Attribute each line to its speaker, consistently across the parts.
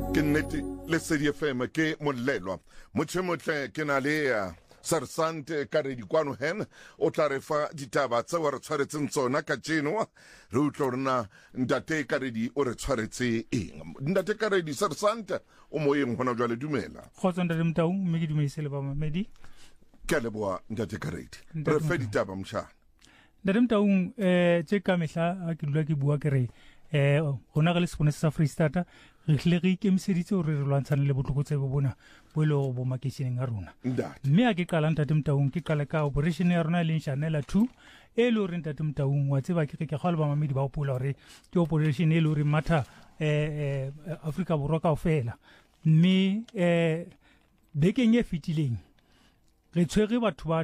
Speaker 1: ke nnete le CDFM ke molelwa motle ke na le Sersante Karedi kwano hen o tla re fa ditaba tse wa re tshwaretseng tsona ka jeno re utlwa rena ntate Karedi o re tshwaretse eng ntate Karedi Sersante o moyeng hona jwale dumela
Speaker 2: khotso ntate Mtau mme ke dumeise le ba mamedi
Speaker 1: ke a leboa ntate Karedi re fe ditaba mtshana
Speaker 2: ntate Mtau tse ka mehla a ke dula ke bua ke re gona ga le sepone sa Free State re hle re ikemiseditse hore re lwantshana le botlokotsebe bona bo ile go bo maketšheneng a rona mme a ke qala ntate Mtaung ke qala ka operation ya rona le Chanela 2 e le hore ntate Mtaung wa tseba ke ga le ba mamedi ba opola hore ke operation e le hore matha Afrika Borwa kaofela mme bekeng e fitileng re tshwere batho ba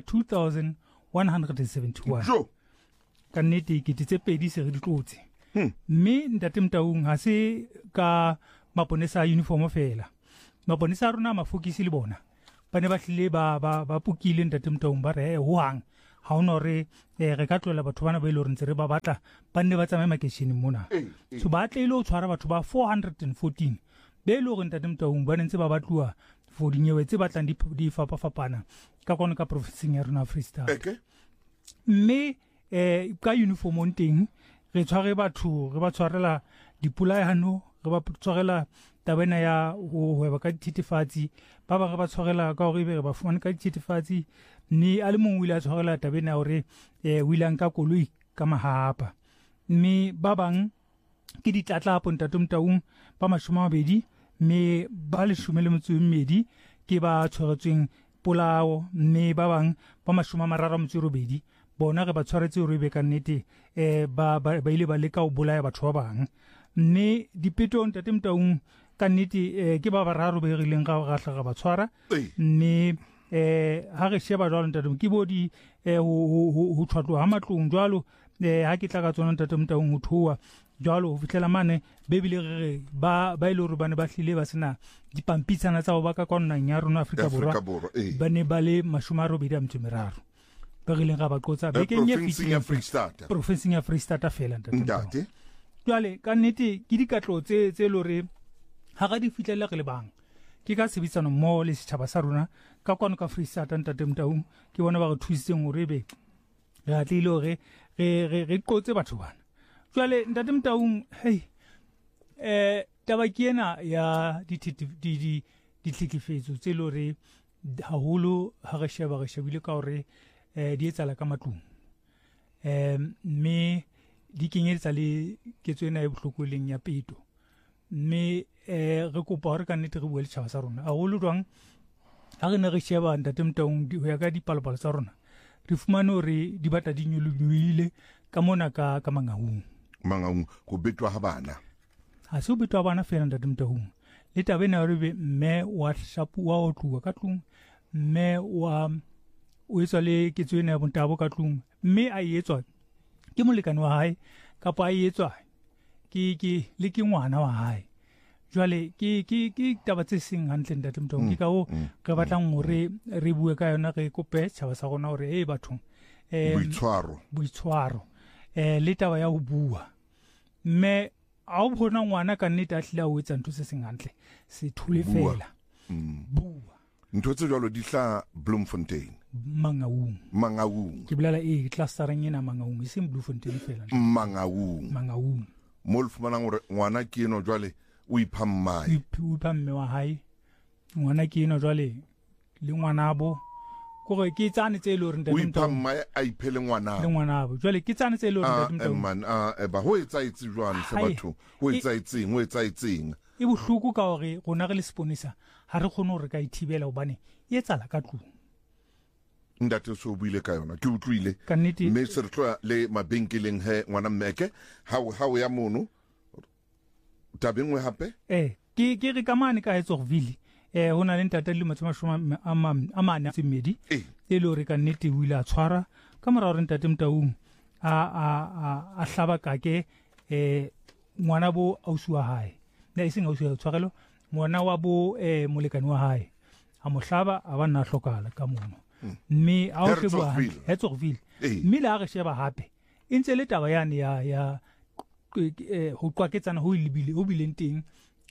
Speaker 2: 2171 ka nnete ke tse pedi se re di tlotse mme ntate Mtaung ha se ka maponesa uniform fela maponesa rona mafokisi le bona ba ne ba hlile ba pukile ntate Mtaung ba re hoang ha ona re re ka tlola batho bana ba ile re ntse re ba batla ba nne ba tsamaye maketšheneng mona so ba tle ile o tshwara batho ba 414 be ile re ntate Mtaung ba ntse ba batluwa for dinyewe tse batlang di fapana ka kona ka province ya rona Free State mme ka uniform on teng re tshware batho re ba tshwarela dipulayano re ba tshwarela tabena ya ho hweba ka dithithefatsi ba ba re ba tshwarela ka hore be ba fumana ka dithithefatsi ni a le mongwe ile a tshwarela tabena hore o ile nka koloi ka mahapa mme ba bang ke ditlatlapo ntate Mtaung ba 20 mme ba 12 ke ba tshwaretsweng polao mme ba bang ba 38 bona re ba tshwaretse hore be ka nnete ba ile ba leka ho bolaya batho ba bang mme dipetong ntate Mtaung ka nnete ke ba bararo be rileng ga gahla ga ba tshwara mme ha re sheba jwalo ntate ke bodi ho tshwatlo ha matlong jwalo ha ke tla ka tsona ntate Mtaung ho thoa jwalo ho fitlela mane be bile re ba ile hore bane ba hlile ba sena dipampitsana tsa ho ba ka konnang ya rona Afrika Borwa ba ne ba le 83 ba rileng ga ba qotsa be ke nye fitileng province ya Free State fela ntate jwale ka nnete ke dikatlo tse lore ha ga di fitlela re le bang ke ka sebitsano mo le setjhaba sa rona ka kwana ka Free State ntate Mtaung ke bona ba re thusitseng hore be re atlile hore re qotse batho bana jwale ntate Mtaung taba ke ena ya ditlhekefetso tse lore haholo ha re shebile ka hore di etsala ka matlong mme di kenyetsa le ketso ena e bohlokoleng ya peto mme re kopa hore ka nnete re bue le tjhaba sa rona haholo jwang ha re ne re sheba ntate Mtaung ho ya ka dipalopalo tsa rona re fumane hore di batla di nyololile ka mona ka Mangaung
Speaker 1: go betwa ha bana
Speaker 2: ha se ho betwa bana fela ntate Mtaung le tabena hore be mme wa shapu wa o tluwa ka tlung mme o etswa le ketso ena ya bontabo ka tlung mme a etswa ke molekane wa hae kapa a etswa ke ngwana wa hae jwale ke taba tse seng hantle ntate Mtaung ke ka o re batlang hore re bue ka yona re kope tshaba sa rona hore bathong boitshwaro le taba ya ho bua mme a o bona ngwana ka nnete a hlile a o etsa ntho se seng hantle se thule fela bua
Speaker 1: ntho tse jwalo di hla Bloemfontein Mangaung
Speaker 2: ke bolela clustereng ena Mangaung e seng Bloemfontein fela Mangaung
Speaker 1: mo le fumana hore ngwana ke eno jwale o ipha
Speaker 2: mme wa hae ngwana ke eno jwale le ngwanabo gore ke tsane tse ile hore ntate
Speaker 1: Mtaung o ipha mma a iphele
Speaker 2: ngwanabo jwale ke tsane tse ile hore ntate Mtaung
Speaker 1: ba ho etsaetse jwang se batho ho etsaetseng
Speaker 2: e bohloko ka hore rona re le seponisa ha re khone hore ka ithibela hobane e etsala ka tlung
Speaker 1: ndate so buile ka yona ke utlwile mme se re tloa le mabenkeleng ngwana mmeke ha o ya mono tabengwe hape
Speaker 2: ke re kamane ka Etsogville hona le ntate le matshoma a mane tse mmedi e le hore ka nnete o ile a tshwara ka mora hore ntate Mtaung a hlaba kake ngwana bo ausi wa hae ne seng ausi ya tshwarelo ngwana wa bo molekane wa hae a mohlaba a ba nna hlokala ka mono mme a o shebwa Etsogville mme la re sheba hape e ntse le taba yane ya ho qwaketsana ho ilebile o bileng teng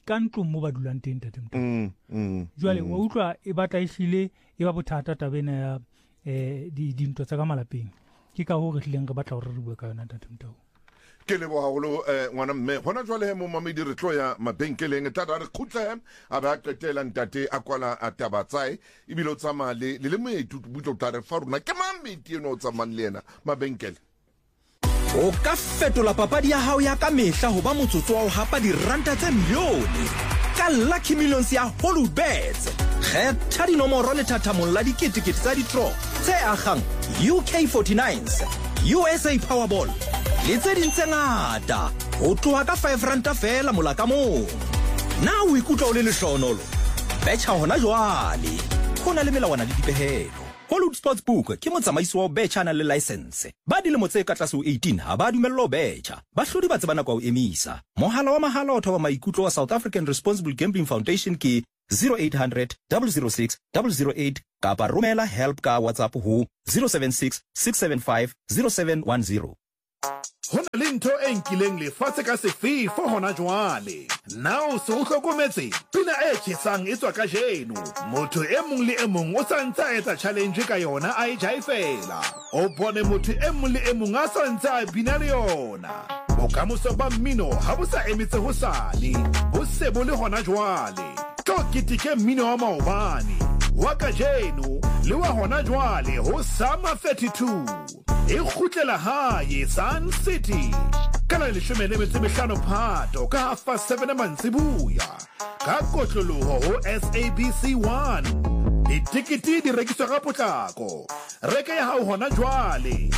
Speaker 2: ka ntlong mo ba dulang teng ntate Mtau. Jwale wa utlwa e batla e hlile e ba bothata tabena ya dintwa tsa ka malapeng ke ka ho re hlileng re batla hore re bue ka yona ntate Mtau.
Speaker 1: Ke le bohaholo ngwana mme hona jwale mo mamedi re tlo ya mabenkeleng tata re khutla a ba qetela ntate a kwala a tabatsai e bile o tsama le moetu butlo tare fa rona ke mamedi eno o tsamang le yena mabenkele.
Speaker 3: O ka fetola papadi ya hao ya ka mehla ho ba motsotso wa ho hapa diranta tse milione ka Lucky Millions ya Holubets. Kgetha dinomoro le thathamong la diketekete tsa di-draw tse akgang UK49s, USA Powerball le tse ding tse ngata ho tloha ka 5 ranta fela mola ka mong. Na o ikutlwa o le lehlohonolo? Betjha hona jwale. Ho na le melawana le dipehelo. Hollywood Sportsbook ke motsamaisi wa betjha na le license. Ba dilemo tse ka tlase ho 18 ha ba dumellwa ho betjha. Bahlodi ba tsebana kwa ho emisa. Mohala wa mahala o thoba maikutlo wa South African Responsible Gambling Foundation ke 0800 006 008 kapa romela help ka WhatsApp ho 076 675 0710.
Speaker 4: Hona le ntho e nkileng lefatshe ka sefefo hona jwale. Now se o hlokometse pina e tjhesang e tswa ka jeno. Motho e mong le e mong o sa ntse a etsa challenge ka yona a e jaifela. O bone motho e mong le e mong a sa ntse a bina le yona. Bokamoso ba mmino ha bo sa emetse ho sale. Bo se bo le hona jwale. Tlo kitike mmino wa maobane. Wa ka jeno le wa hona jwale ho Summer 32. E khutlela hae Sun City kana le 15 Phato ka 7 mantsibuya ka kotloloho ho SABC 1. Ditikiti di rekiswa ka potlako. Reka ya hao hona jwale